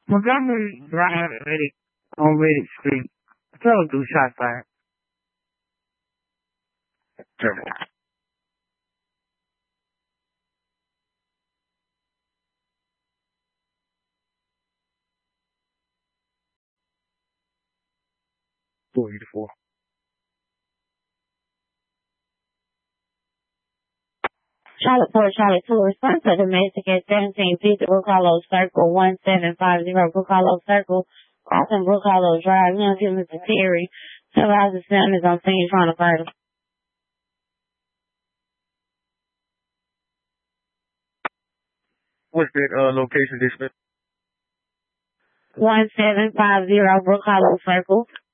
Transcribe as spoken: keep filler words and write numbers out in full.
Montgomery Drive Reddick on Reddick Street. Fellow do shot fired. Terminal. four eighty-four. Charlotte Port, Charlotte two, response to domestic at seventeen fifty Brook Hollow Circle, one seven five zero Brook Hollow Circle, crossing Brook Hollow Drive. You know, give Mister Terry. Tell us the sound is on scene trying to fight him. What's that uh, location, dispatch? one seven five zero Brook Hollow Circle,